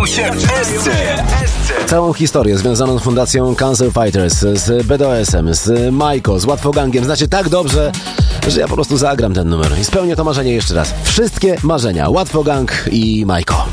się w SC. Całą historię związaną z fundacją Cancer Fighters, z BDS-em, z Majko, z Łatwogangiem znacie tak dobrze, że ja po prostu zagram ten numer i spełnię to marzenie jeszcze raz. Wszystkie marzenia. Łatwogang i Majko.